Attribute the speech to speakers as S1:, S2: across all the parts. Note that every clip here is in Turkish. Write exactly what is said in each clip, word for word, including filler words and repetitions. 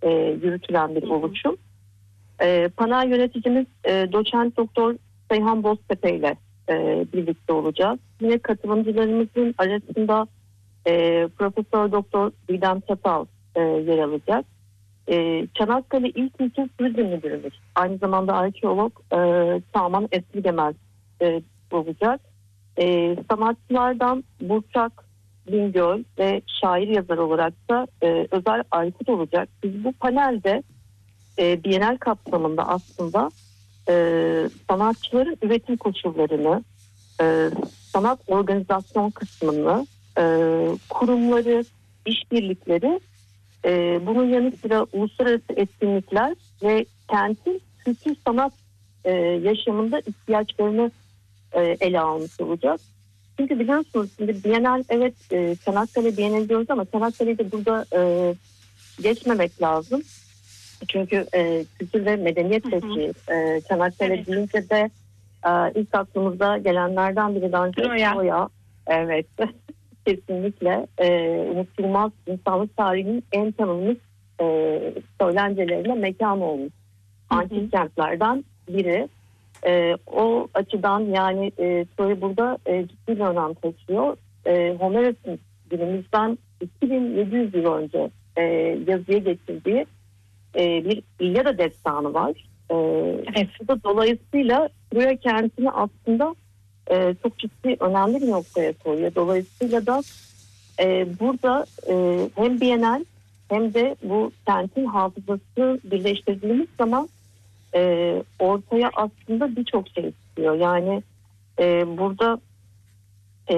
S1: e, yürütülen bir oluşum. E, panel yöneticimiz e, doçent doktor Seyhan Boztepe ile e, birlikte olacağız. Yine katılımcılarımızın arasında e, Profesör Doktor Didem Çatal e, yer alacak. E, Çanakkale İl Kültür Turizm Müdürümüz, aynı zamanda arkeolog e, Saman Esligemez e, olacak. E, sanatçılardan Burçak Bingöl ve şair yazar olarak da e, Özer Aykut olacak. Biz bu panelde e, Bienal kapsamında aslında e, sanatçıların üretim koşullarını, e, sanat organizasyon kısmını, e, kurumları, işbirlikleri, e, bunun yanı sıra uluslararası etkinlikler ve kentin kültür sanat e, yaşamında ihtiyaçlarını e, ele almış olacak. Çünkü biliyorsunuz şimdi Bienal, evet e, Çanakkale Bienali diyoruz ama Çanakkale'yi de burada e, geçmemek lazım. Çünkü e, kültür ve medeniyet peki e, Çanakkale evet. deyince de e, ilk aklımıza gelenlerden biri bence Troya. Evet. Kesinlikle e, unutulmaz insanlık tarihinin en tanınmış e, söylencelerine mekan olmuş. Hı hı. Antik kentlerden biri. E, o açıdan yani e, Troya burada e, ciddi bir önem taşıyor. E, Homeros'un günümüzden iki bin yedi yüz yıl önce e, yazıya getirdiği e, bir İlyada destanı var. E, evet. Bu dolayısıyla Troya kentini aslında e, çok ciddi önemli bir noktaya koyuyor. Dolayısıyla da e, burada e, hem Bienal hem de bu kentin hafızası birleştirdiğimiz zaman e, ortaya aslında birçok şey çıkıyor. Yani e, burada e,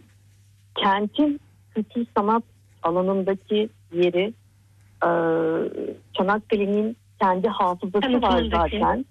S1: kentin kültür sanat alanındaki yeri, e, Çanakkale'nin kendi hafızası var zaten.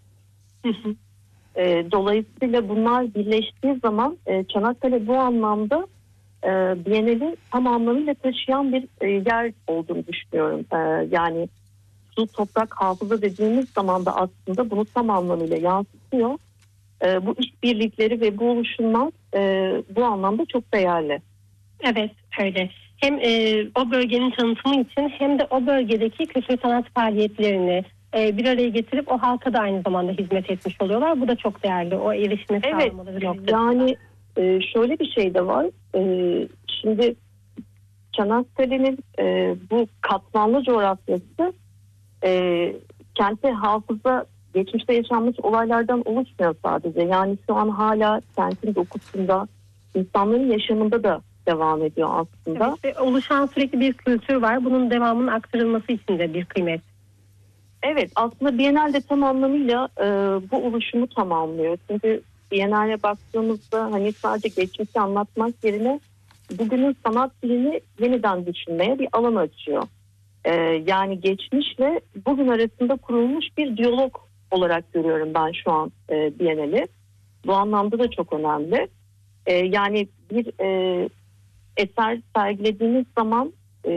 S1: E, dolayısıyla bunlar birleştiği zaman e, Çanakkale bu anlamda e, Bienali tam anlamıyla taşıyan bir e, yer olduğunu düşünüyorum. E, yani su, toprak, hafıza dediğimiz zaman da aslında bunu tam anlamıyla yansıtıyor. E, bu işbirlikleri ve bu oluşumlar e, bu anlamda çok değerli.
S2: Evet, öyle. Hem e, o bölgenin tanıtımı için hem de o bölgedeki kültür sanat faaliyetlerini e, bir araya getirip o halka da aynı zamanda hizmet etmiş oluyorlar. Bu da çok değerli. O erişimi sağlamaları
S1: evet,
S2: noktasında.
S1: Yani e, şöyle bir şey de var. E, şimdi Çanakkale'nin e, bu katmanlı coğrafyası e, kente hafıza, geçmişte yaşanmış olaylardan oluşmuyor sadece. Yani şu an hala kentin dokusunda, insanların yaşamında da devam ediyor aslında.
S2: Evet, ve oluşan sürekli bir kültür var. Bunun devamının aktarılması için de bir kıymet.
S1: Evet, aslında Bienal'de tam anlamıyla e, bu oluşumu tamamlıyor. Çünkü Bienal'e baktığımızda hani sadece geçmişi anlatmak yerine bugünün sanat dilini yeniden düşünmeye bir alan açıyor. E, yani geçmişle bugün arasında kurulmuş bir diyalog olarak görüyorum ben şu an e, Bienal'i. Bu anlamda da çok önemli. E, yani bir e, eser sergilediğiniz zaman e,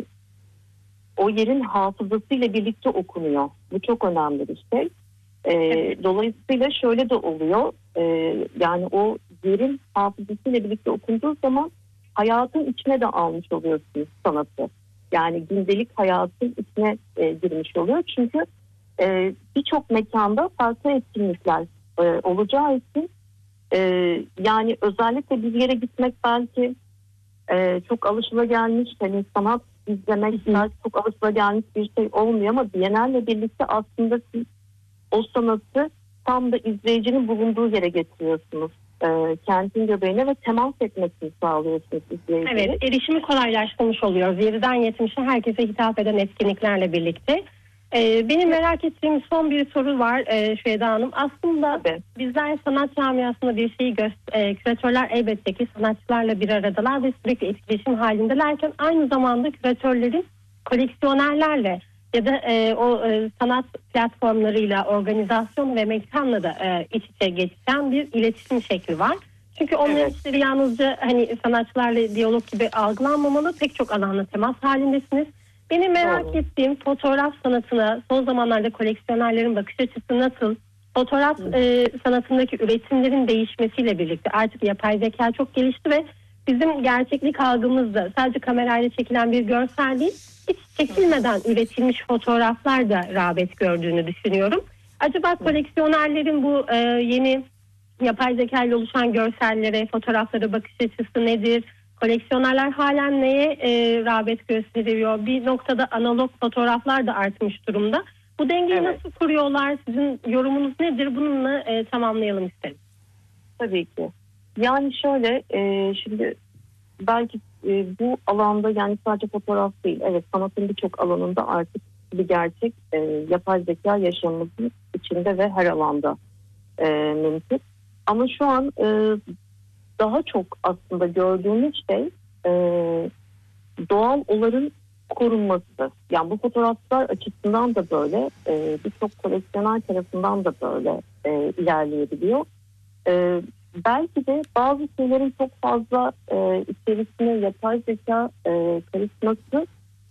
S1: o yerin hafızasıyla birlikte okunuyor. Bu çok önemli bir şey. E, evet. Dolayısıyla şöyle de oluyor. E, yani o yerin hafızasıyla birlikte okunduğu zaman hayatın içine de almış oluyorsunuz sanatı. Yani gündelik hayatın içine e, girmiş oluyor. Çünkü e, birçok mekanda farklı etkinlikler e, olacağı için e, yani özellikle bir yere gitmek belki e, çok alışılagelmiş, hani sanat izlemek belki çok alışılagelmiş bir şey olmuyor ama Bienal'le birlikte aslında siz o sanatı tam da izleyicinin bulunduğu yere getiriyorsunuz. E, kentin göbeğine ve temas etmesini sağlıyorsunuz izleyiciye.
S2: Evet, erişimi kolaylaştırmış oluyoruz. yediden yetmişe herkese hitap eden etkinliklerle birlikte. Ee, benim merak ettiğim son bir soru var e, Şüheda Hanım. Aslında Tabii. bizler sanat camiasında bir şeyi göster, e, küratörler elbette ki sanatçılarla bir aradalar ve sürekli etkileşim halindelerken aynı zamanda küratörlerin koleksiyonerlerle ya da e, o e, sanat platformlarıyla, organizasyon ve mekanla da e, iç içe geçen bir iletişim şekli var. Çünkü onların evet. işleri yalnızca hani sanatçılarla diyalog gibi algılanmamalı, pek çok alanla temas halindesiniz. Benim merak Doğru. ettiğim fotoğraf sanatına son zamanlarda koleksiyonerlerin bakış açısı nasıl? Fotoğraf e, sanatındaki üretimlerin değişmesiyle birlikte artık yapay zeka çok gelişti ve bizim gerçeklik algımızda sadece kamerayla çekilen bir görsel değil, hiç çekilmeden üretilmiş fotoğraflar da rağbet gördüğünü düşünüyorum. Acaba koleksiyonerlerin bu e, yeni yapay zeka ile oluşan görsellere, fotoğraflara bakış açısı nedir? Koleksiyonerler halen neye e, rağbet gösteriyor? Bir noktada analog fotoğraflar da artmış durumda. Bu dengeyi evet. nasıl kuruyorlar? Sizin yorumunuz nedir? Bununla e, tamamlayalım isterim.
S1: Tabii ki. Yani şöyle, e, şimdi belki e, bu alanda, yani sadece fotoğraf değil, evet, sanatın birçok alanında artık bir gerçek, e, yapay zeka yaşamımızın içinde ve her alanda e, mümkün. Ama şu an e, daha çok aslında gördüğümüz şey e, doğal olanın korunması. Yani bu fotoğraflar açısından da böyle, e, birçok koleksiyoner tarafından da böyle e, ilerleyebiliyor. E, belki de bazı şeylerin çok fazla e, içerisine yapay zeka e, karışması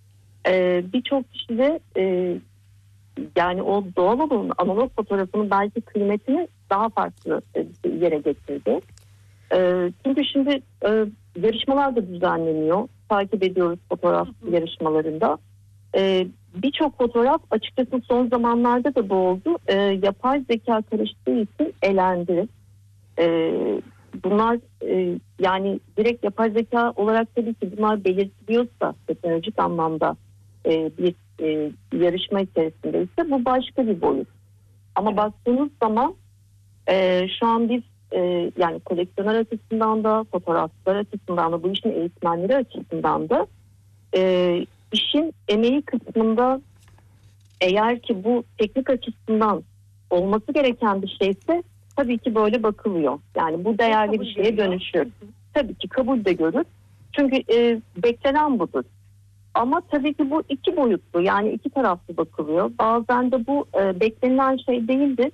S1: e, birçok kişide e, yani o doğal olanın analog fotoğrafının belki kıymetini daha farklı bir yere getirdi. E, çünkü şimdi e, yarışmalar da düzenleniyor. Takip ediyoruz fotoğraf hı hı. yarışmalarında. E, Birçok fotoğraf açıkçası son zamanlarda da bu oldu. E, yapay zeka karıştığı için elendi. E, bunlar e, yani direkt yapay zeka olarak tabii ki bunlar belirtiliyorsa teknolojik anlamda e, bir e, yarışma içerisindeyse bu başka bir boyut. Ama evet. baktığınız zaman e, şu an biz e, yani koleksiyoner açısından da, fotoğrafçılar açısından da, bu işin eğitmenleri açısından da e, işin emeği kısmında eğer ki bu teknik açısından olması gereken bir şeyse tabii ki böyle bakılıyor. Yani bu değerli kabul bir şeye görüyor. Dönüşür. Hı hı. Tabii ki kabul de görür. Çünkü e, beklenen budur. Ama tabii ki bu iki boyutlu, yani iki taraflı bakılıyor. Bazen de bu e, beklenilen şey değildir.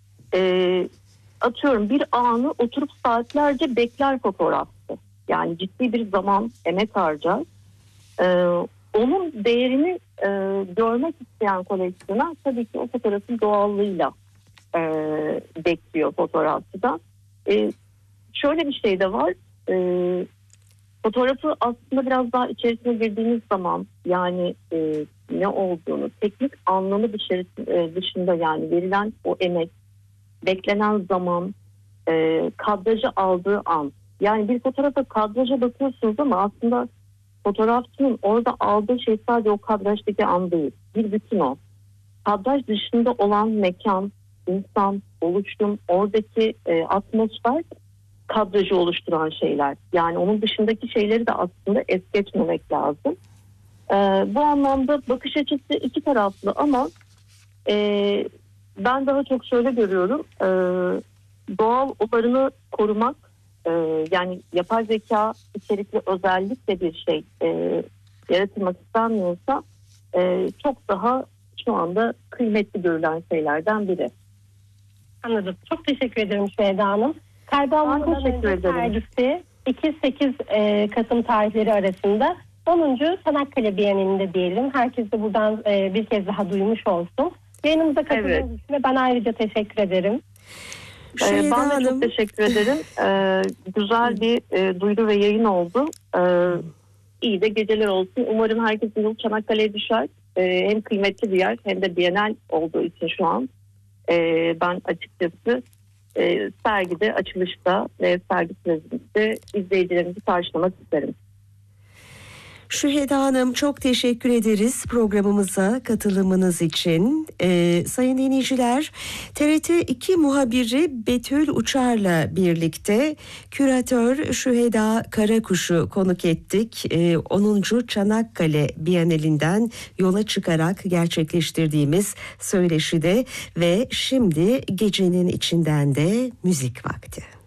S1: E, atıyorum bir anı oturup saatlerce bekler fotoğrafçı. Yani ciddi bir zaman, emek harcar. E, onun değerini e, görmek isteyen koleksiyoner tabii ki o fotoğrafın doğallığıyla e, bekliyor fotoğrafçıdan. E, şöyle bir şey de var. E, fotoğrafı aslında biraz daha içerisine girdiğiniz zaman, yani e, ne olduğunu, teknik anlamı dışarı, e, dışında yani verilen o emek, beklenen zaman, e, kadrajı aldığı an. Yani bir fotoğrafa, kadraja bakıyorsunuz ama aslında fotoğrafçının orada aldığı şey sadece o kadrajdaki an değil. Bir bütün o. Kadraj dışında olan mekan, insan, oluşum, oradaki e, atmosfer kadrajı oluşturan şeyler. Yani onun dışındaki şeyleri de aslında es geçmemek lazım. E, bu anlamda bakış açısı iki taraflı ama e, ben daha çok şöyle görüyorum. E, doğal olarını korumak, e, yani yapay zeka içerikli özellikle bir şey e, yaratılmak istenmiyorsa e, çok daha şu anda kıymetli görülen şeylerden biri.
S2: Anladım. Çok teşekkür ederim Süheyda Hanım. Kaybolmadan önce sergisi iki sekiz Kasım tarihleri arasında onuncu Çanakkale Bienalinde diyelim. Herkes de buradan e, bir kez daha duymuş olsun. Yayınımıza katıldığınız evet. için ben ayrıca teşekkür ederim.
S1: Ee, ben de çok teşekkür ederim. Ee, güzel bir e, duyuru ve yayın oldu. Ee, iyi de geceler olsun. Umarım herkesin yolu Çanakkale'ye düşer. Ee, hem kıymetli bir yer hem de Bienal olduğu için şu an e, ben açıkçası e, sergide, açılışta ve sergi sürecinde izleyicilerimizi karşılamak isterim.
S3: Süheyda Hanım, çok teşekkür ederiz programımıza katılımınız için. Ee, sayın dinleyiciler, T R T iki muhabiri Betül Uçar'la birlikte küratör Süheyda Karakuş'u konuk ettik. Ee, onuncu Çanakkale Bienalinden yola çıkarak gerçekleştirdiğimiz söyleşide ve şimdi gecenin içinden de müzik vakti.